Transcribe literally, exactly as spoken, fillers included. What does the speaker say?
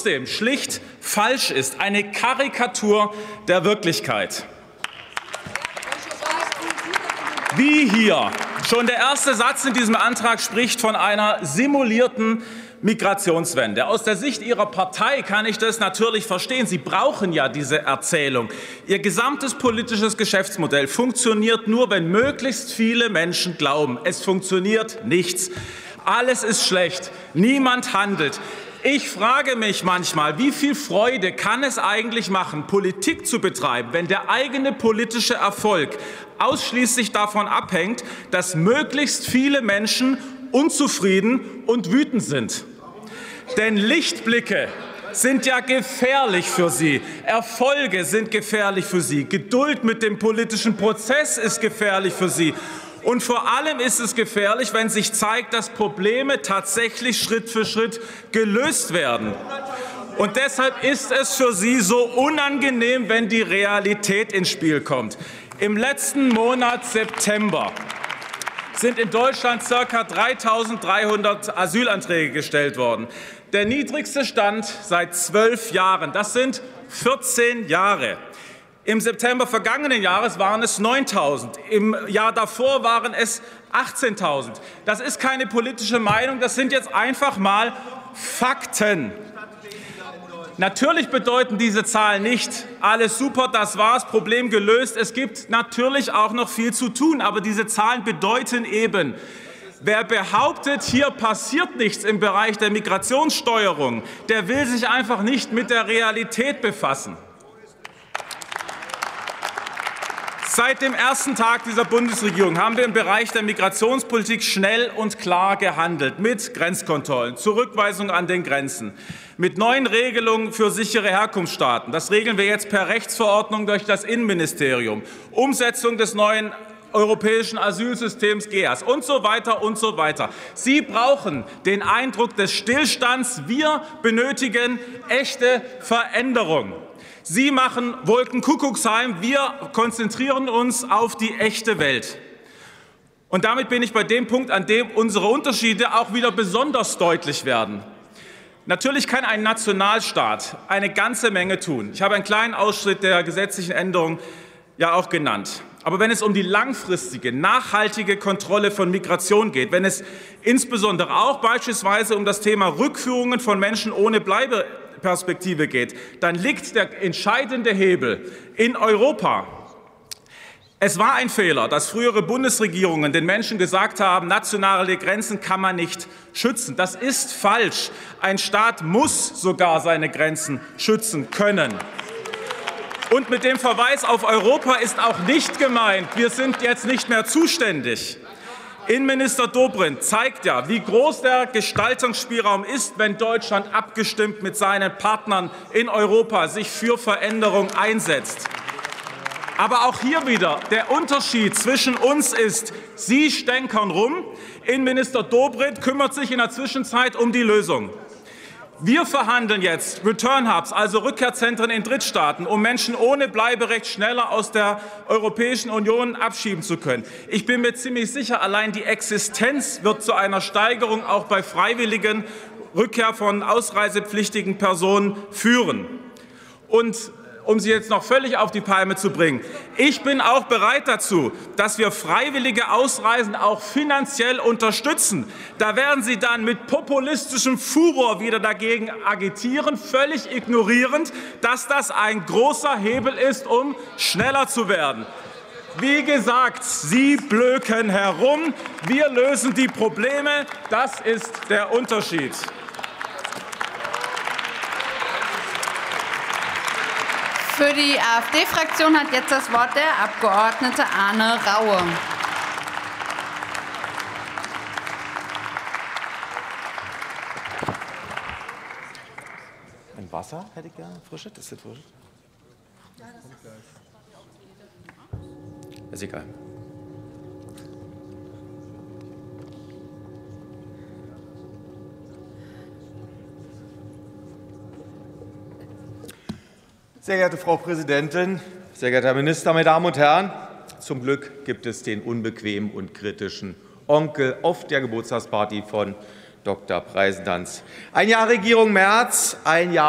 trotzdem schlicht falsch ist, eine Karikatur der Wirklichkeit. Wie hier. Schon der erste Satz in diesem Antrag spricht von einer simulierten Migrationswende. Aus der Sicht Ihrer Partei kann ich das natürlich verstehen. Sie brauchen ja diese Erzählung. Ihr gesamtes politisches Geschäftsmodell funktioniert nur, wenn möglichst viele Menschen glauben, es funktioniert nichts. Alles ist schlecht. Niemand handelt. Ich frage mich manchmal, wie viel Freude kann es eigentlich machen, Politik zu betreiben, wenn der eigene politische Erfolg ausschließlich davon abhängt, dass möglichst viele Menschen unzufrieden und wütend sind. Denn Lichtblicke sind ja gefährlich für Sie. Erfolge sind gefährlich für Sie. Geduld mit dem politischen Prozess ist gefährlich für Sie. Und vor allem ist es gefährlich, wenn sich zeigt, dass Probleme tatsächlich Schritt für Schritt gelöst werden. Und deshalb ist es für Sie so unangenehm, wenn die Realität ins Spiel kommt. Im letzten Monat September sind in Deutschland ca. dreitausenddreihundert Asylanträge gestellt worden. Der niedrigste Stand seit zwölf Jahren. Das sind vierzehn Jahre. Im September vergangenen Jahres waren es neuntausend. Im Jahr davor waren es achtzehntausend. Das ist keine politische Meinung, das sind jetzt einfach mal Fakten. Natürlich bedeuten diese Zahlen nicht, alles super, das war's, Problem gelöst. Es gibt natürlich auch noch viel zu tun, aber diese Zahlen bedeuten eben, wer behauptet, hier passiert nichts im Bereich der Migrationssteuerung, der will sich einfach nicht mit der Realität befassen. Seit dem ersten Tag dieser Bundesregierung haben wir im Bereich der Migrationspolitik schnell und klar gehandelt, mit Grenzkontrollen, Zurückweisung an den Grenzen, mit neuen Regelungen für sichere Herkunftsstaaten. Das regeln wir jetzt per Rechtsverordnung durch das Innenministerium, Umsetzung des neuen europäischen Asylsystems G E A S und so weiter und so weiter. Sie brauchen den Eindruck des Stillstands. Wir benötigen echte Veränderung. Sie machen Wolkenkuckucksheim, wir konzentrieren uns auf die echte Welt. Und damit bin ich bei dem Punkt, an dem unsere Unterschiede auch wieder besonders deutlich werden. Natürlich kann ein Nationalstaat eine ganze Menge tun. Ich habe einen kleinen Ausschnitt der gesetzlichen Änderung ja auch genannt. Aber wenn es um die langfristige, nachhaltige Kontrolle von Migration geht, wenn es insbesondere auch beispielsweise um das Thema Rückführungen von Menschen ohne Bleibeperspektive geht, dann liegt der entscheidende Hebel in Europa. Es war ein Fehler, dass frühere Bundesregierungen den Menschen gesagt haben, nationale Grenzen kann man nicht schützen. Das ist falsch. Ein Staat muss sogar seine Grenzen schützen können. Und mit dem Verweis auf Europa ist auch nicht gemeint, wir sind jetzt nicht mehr zuständig. Innenminister Dobrindt zeigt ja, wie groß der Gestaltungsspielraum ist, wenn Deutschland abgestimmt mit seinen Partnern in Europa sich für Veränderung einsetzt. Aber auch hier wieder, der Unterschied zwischen uns ist, Sie stänkern rum, Innenminister Dobrindt kümmert sich in der Zwischenzeit um die Lösung. Wir verhandeln jetzt Return Hubs, also Rückkehrzentren in Drittstaaten, um Menschen ohne Bleiberecht schneller aus der Europäischen Union abschieben zu können. Ich bin mir ziemlich sicher, allein die Existenz wird zu einer Steigerung auch bei freiwilligen Rückkehr von ausreisepflichtigen Personen führen. Und um Sie jetzt noch völlig auf die Palme zu bringen, ich bin auch bereit dazu, dass wir freiwillige Ausreisen auch finanziell unterstützen. Da werden Sie dann mit populistischem Furor wieder dagegen agitieren, völlig ignorierend, dass das ein großer Hebel ist, um schneller zu werden. Wie gesagt, Sie blöken herum, wir lösen die Probleme, das ist der Unterschied. Für die AfD-Fraktion hat jetzt das Wort der Abgeordnete Arne Raue. Ein Wasser hätte ich gerne. Frische? Ist das frische? Ist egal. Sehr geehrte Frau Präsidentin, sehr geehrter Herr Minister, meine Damen und Herren! Zum Glück gibt es den unbequemen und kritischen Onkel auf der Geburtstagsparty von Doktor Preisentanz. Ein Jahr Regierung Merz, ein Jahr